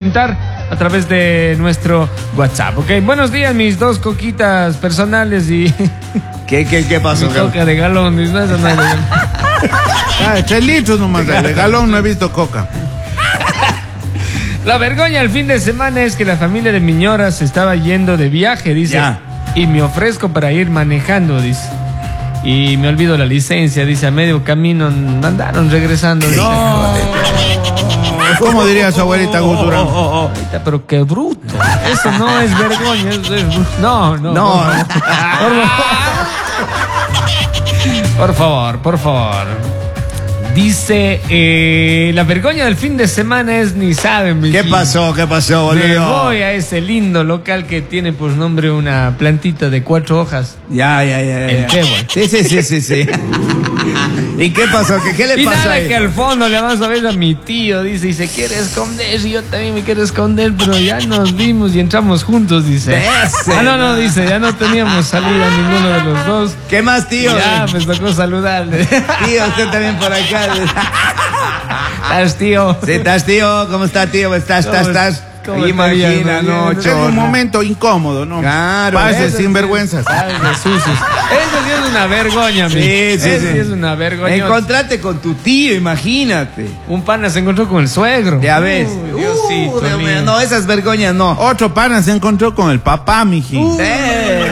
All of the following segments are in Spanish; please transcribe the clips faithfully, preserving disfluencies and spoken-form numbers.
comentar a través de nuestro WhatsApp, ¿ok? Buenos días, mis dos coquitas personales y... ¿Qué, qué, qué pasó? Mi coca de galón, dice, no, eso no hay de galón. Ah, tres litros nomás, de galón no he visto coca. La vergüenza el fin de semana es que la familia de Miñora se estaba yendo de viaje, dice. Ya. Y me ofrezco para ir manejando, dice. Y me olvido la licencia, dice, a medio camino andaron regresando. No. ¿Cómo diría su abuelita Gusura? Oh, oh, oh. Pero qué bruto. Eso no es vergüenza, eso es bruto. No, no. No. Por favor, por favor. Por favor. Dice, eh, la vergüenza del fin de semana es ni saben. ¿Qué pasó? ¿Qué pasó, Me boludo? voy a ese lindo local que tiene por nombre una plantita de cuatro hojas. Ya, ya, ya. El ya. trébol. Sí, sí, sí, sí, sí. ¿Y qué pasó? ¿Qué, qué le Y pasó nada ahí? que al fondo le vamos a ver a mi tío, dice, y se quiere esconder, y yo también me quiero esconder, pero ya nos vimos y entramos juntos, dice. Ese, Ah, no, no, man. dice, ya no teníamos salida ninguno de los dos. ¿Qué más, tío? Ya, me tocó saludarle. Tío, usted también por acá. ¿Estás, tío? ¿Sí estás, tío? ¿Cómo está, tío? ¿Estás, estás, ¿Cómo- estás? cómo Imagina, estarías, no, Mariano? Es un chorro. momento incómodo, ¿no? Claro. Pases eso sin vergüenzas. Ay, de sucios. Eso sí es una vergüenza, mi. Sí, sí, Eso sí. sí es una vergüenza. Encontrate con tu tío, imagínate. Un pana se encontró con el suegro. Ya ves. Uy, Diosito Uh, Dios mío, mío. no, esas vergüenzas no. Otro pana se encontró con el papá, mijín. Eh.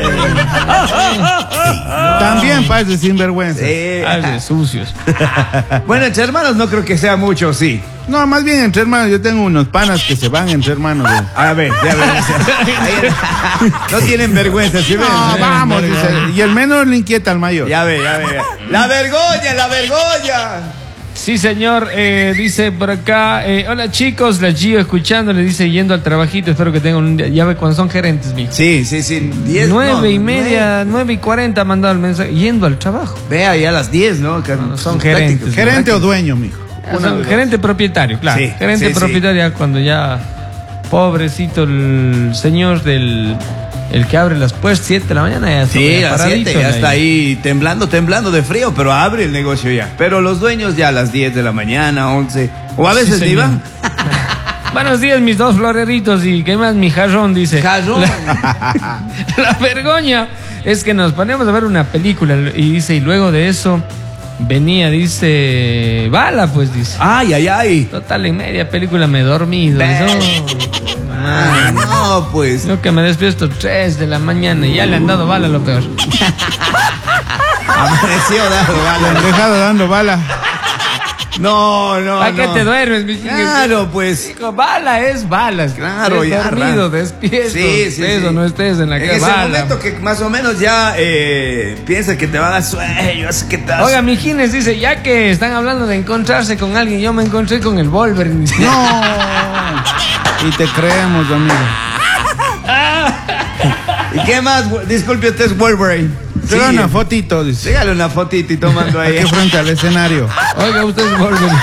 También pases sin vergüenza. Sí. Ay, de sucios. Bueno, entre hermanos no creo que sea mucho, sí. No, más bien entre hermanos. Yo tengo unos panas que se van entre hermanos. ¿Eh? A ver, ya ver. Ahí- No tienen vergüenza, ¿sí ven? No, vamos, dice. Y el menor le inquieta al mayor. Ya ve, ya ve. La vergüenza, la vergüenza. Sí, señor, eh, dice por acá, eh, hola chicos, la Gio escuchando, le dice yendo al trabajito, espero que tengan un día, ya ve cuando son gerentes, mi. Sí, sí, sí. Diez, Nueve no, y media, nueve y cuarenta ha mandado el mensaje, yendo al trabajo. Vea, ya a las diez, ¿no? Que- No, son prácticamente- gerentes. Gerente o dueño, mijo. Ah, son gerente propietario, claro. Sí, gerente sí, sí. propietario ya cuando ya, pobrecito el señor del, el que abre las puertas, siete de la mañana, ya está Sí, ya a las paradito siete ya en está ahí temblando, temblando de frío, pero abre el negocio ya. Pero los dueños ya a las diez de la mañana, once, o a Sí, veces ni señor. van. Buenos días, mis dos floreritos, y qué más, mi jarrón, dice. Jarrón. La, la vergüenza es que nos ponemos a ver una película y dice, y luego de eso venía, dice, bala, pues dice. Ay, ay, ay. Total, en media película me he dormido. Ve. No, Ah, no, pues. yo que me despierto tres de la mañana y ya le han dado bala, lo peor. Amaneció dado, Le han vale. dejado dando bala. No, no, ¿Para no. qué te duermes, mi chico? Claro, pues. Hijo, bala es balas. Claro, Estés ya, dormido, ra- despierto. Sí, sí, estés sí. o no estés en la En casa. ese bala. momento que más o menos ya eh, piensa que te va a dar sueño, es que te da Oiga, Mijines dice, ya que están hablando de encontrarse con alguien, yo me encontré con el Wolverine. Dice. No. Y te creemos, amigo. ¿Y qué más? Disculpe, usted es Wolverine. Te da Sí. una fotito, dice. Sígale una fotito y tomando ahí. Aquí frente al escenario. Oiga, usted es Wolverine.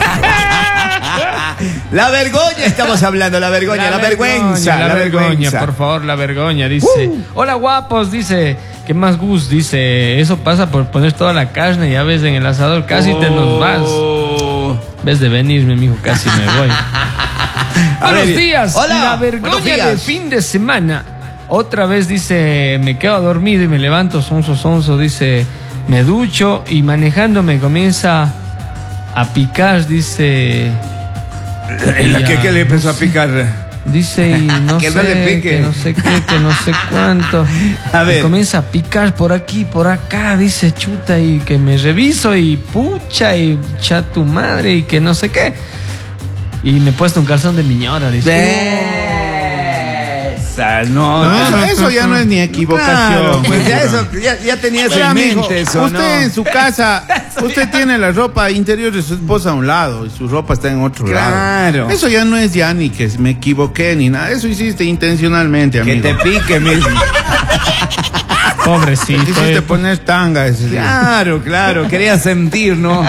La vergüenza estamos hablando, la vergüenza, la, vergüenza, la, la vergüenza, vergüenza. por favor, la vergüenza, dice. Hola, guapos, dice. ¿Qué más, Gus? Dice, eso pasa por poner toda la carne, ya ves, en el asador, casi te nos vas. Oh. Ves de venirme, mijo, casi me voy. A Buenos ver, días. hola, La buenos vergüenza días. de fin de semana. Otra vez dice, me quedo dormido y me levanto sonso, sonso. Dice, me ducho y manejando me comienza a picar, dice. ¿En la y que, a- que le empezó a picar? Dice, y no Que sé, no le pique. que no sé qué, que no sé cuánto. A ver. Me comienza a picar por aquí, por acá, dice, chuta, y que me reviso y pucha, y cha tu madre, y que no sé qué. Y me he puesto un calzón de miñora, dice. Esa, no, No, no, eso, eso ya no es ni equivocación. Claro, pues ya, eso, ya, ya tenía eso Pero, en amigo, mente, eso, usted ¿no? en su casa, usted tiene la ropa interior de su esposa a un lado y su ropa está en otro Claro. lado. Eso ya no es ya ni que me equivoqué ni nada. Eso hiciste intencionalmente, Que amigo. te pique mismo. Pobrecito. Quisiste eh. poner tanga ese día. Claro, claro, quería sentir, ¿no?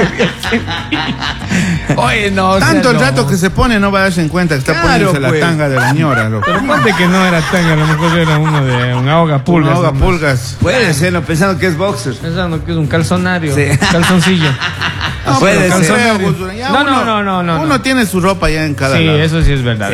Oye, no, o sea, Tanto el no. rato que se pone no va a darse en cuenta que está Claro, poniéndose pues. la tanga de la ñora, loco. Pero ponte que no era tanga, a lo mejor era uno de un ahoga pulgas. Una hoga nomás. pulgas. Puede ser, no, pensando que es boxer. Pensando que es un calzonario, Sí. calzoncillo. No, Puede pero ser. calzonario, ya No, uno- no, no, no, no, Uno no. tiene su ropa ya en cada Sí, lado. eso sí es verdad.